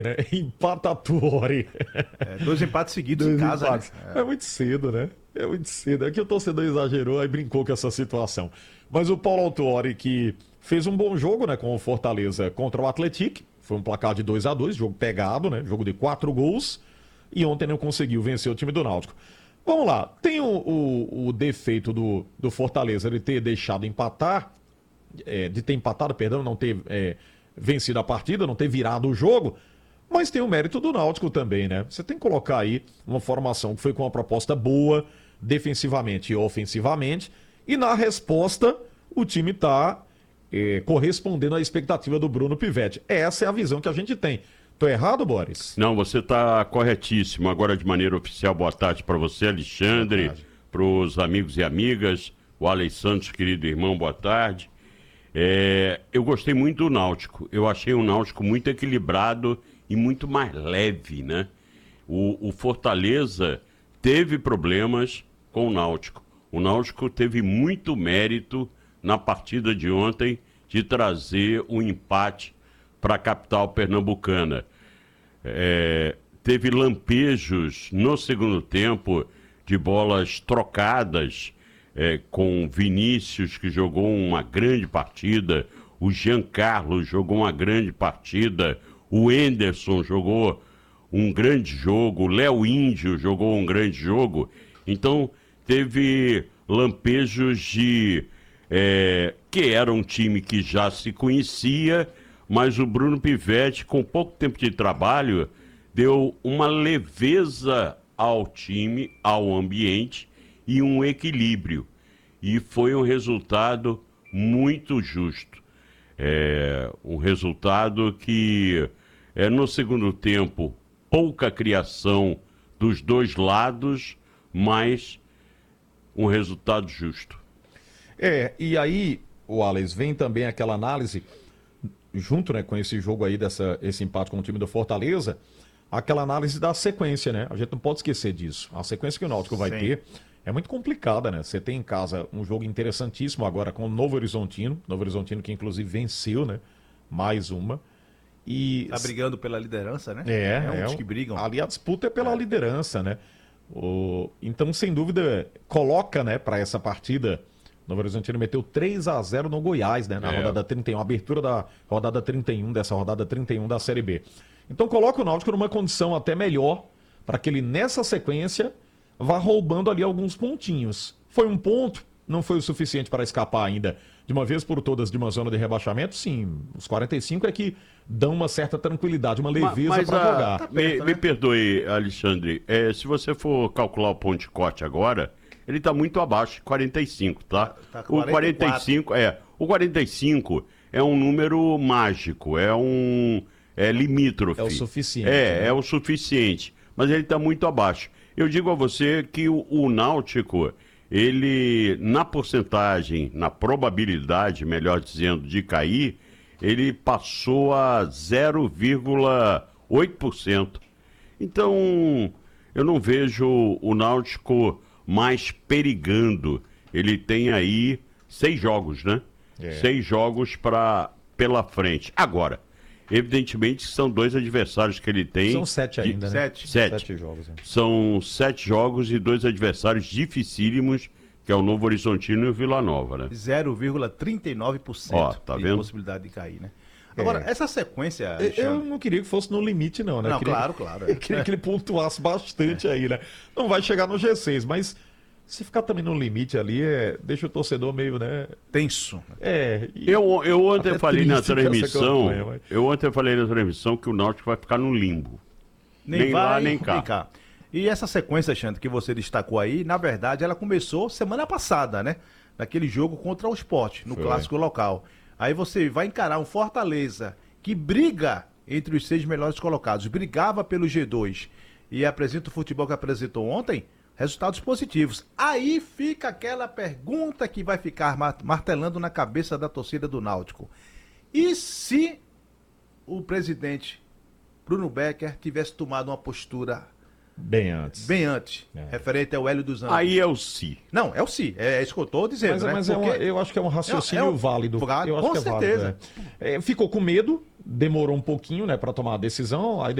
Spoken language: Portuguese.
né? Empata a Tuori. Dois empates seguidos em Dois casa, empates. né? É muito cedo, né? É muito cedo. É que o torcedor exagerou, aí brincou com essa situação. Mas o Paulo Autuori, que fez um bom jogo, né, com o Fortaleza contra o Atlético, foi um placar de 2-2, jogo pegado, né? Jogo de 4 gols. E ontem não conseguiu vencer o time do Náutico. Vamos lá, tem o defeito do Fortaleza de ter deixado empatar, de ter empatado, perdão, não ter vencido a partida, não ter virado o jogo, mas tem o mérito do Náutico também, né? Você tem que colocar aí uma formação que foi com uma proposta boa, defensivamente e ofensivamente, e na resposta o time está correspondendo à expectativa do Bruno Pivetti. Essa é a visão que a gente tem. Tô errado, Boris? Não, você está corretíssimo. Agora, de maneira oficial, boa tarde para você, Alexandre, para os amigos e amigas, o Alex Santos, querido irmão, boa tarde. Eu gostei muito do Náutico. Eu achei o Náutico muito equilibrado e muito mais leve, né? O Fortaleza teve problemas com o Náutico. O Náutico teve muito mérito na partida de ontem de trazer o empate para a capital pernambucana. Teve lampejos no segundo tempo de bolas trocadas com Vinícius, que jogou uma grande partida, o Giancarlo jogou uma grande partida, o Enderson jogou um grande jogo, o Léo Índio jogou um grande jogo. Então, teve lampejos de... que era um time que já se conhecia, mas o Bruno Pivetti, com pouco tempo de trabalho, deu uma leveza ao time, ao ambiente e um equilíbrio. E foi um resultado muito justo. Um resultado que, no segundo tempo, pouca criação dos dois lados, mas um resultado justo. E aí, o Alex, vem também aquela análise, junto, né, com esse jogo aí, esse empate com o time do Fortaleza, aquela análise da sequência, né? A gente não pode esquecer disso. A sequência que o Náutico vai ter é muito complicada, né? Você tem em casa um jogo interessantíssimo agora com o Novo Horizontino que inclusive venceu, né? Mais uma. E tá brigando pela liderança, né? Uns que brigam. Ali a disputa é pela liderança, né? Então, sem dúvida, coloca, né, para essa partida. Novo Horizontino meteu 3-0 no Goiás, né? Na rodada 31, abertura da rodada 31, dessa rodada 31 da Série B. Então coloca o Náutico numa condição até melhor para que ele, nessa sequência, vá roubando ali alguns pontinhos. Foi um ponto, não foi o suficiente para escapar ainda de uma vez por todas de uma zona de rebaixamento. Sim, os 45 é que dão uma certa tranquilidade, uma leveza para jogar. Tá perto, me perdoe, Alexandre, se você for calcular o ponto de corte agora, ele está muito abaixo de 45, tá? Tá O 45 é um número mágico, é limítrofe. É o suficiente. Né? É o suficiente, mas ele está muito abaixo. Eu digo a você que o Náutico, ele, na porcentagem, na probabilidade, melhor dizendo, de cair, ele passou a 0,8%. Então, eu não vejo o Náutico mais perigando. Ele tem aí 6 jogos, né? 6 jogos pela frente. Agora, evidentemente são 2 adversários que ele tem. São 7 ainda, né? 7 jogos. Né? São 7 jogos e 2 adversários dificílimos, que é o Novo Horizontino e o Vila Nova, né? 0,39% tá de vendo? possibilidade de cair, né? Agora, essa sequência... Eu não queria que fosse no limite, não, né? Não, claro. Eu queria que ele pontuasse bastante aí, né? Não vai chegar no G6, mas se ficar também no limite ali, deixa o torcedor meio, né? Tenso. Eu ontem falei na triste com essa transmissão, campanha, mas- eu ontem falei na transmissão que o Náutico vai ficar no limbo. Nem vai, lá, nem cá. E essa sequência, Xandro, que você destacou aí, na verdade, ela começou semana passada, né? Naquele jogo contra o Sport, no clássico local. Aí você vai encarar um Fortaleza que briga entre os 6 melhores colocados, brigava pelo G2 e apresenta o futebol que apresentou ontem, resultados positivos. Aí fica aquela pergunta que vai ficar martelando na cabeça da torcida do Náutico. E se o presidente Bruno Becker tivesse tomado uma postura Bem antes. Bem antes. Referente ao Hélio dos Anjos. Aí é o si. Não, é o si. É isso que eu tô dizendo, né? Mas Porque eu acho que é um raciocínio válido. Eu acho com que é certeza. válido, ficou com medo, demorou um pouquinho, né, para tomar a decisão, aí